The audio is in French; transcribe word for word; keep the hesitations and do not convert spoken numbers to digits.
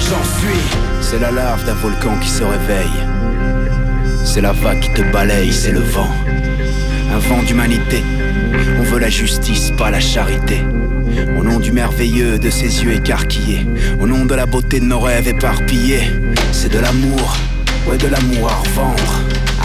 j'en suis. C'est la lave d'un volcan qui se réveille. C'est la vague qui te balaye, c'est le vent. Un vent d'humanité. On veut la justice, pas la charité. Au nom du merveilleux de ses yeux écarquillés, au nom de la beauté de nos rêves éparpillés. C'est de l'amour, ouais de l'amour à revendre.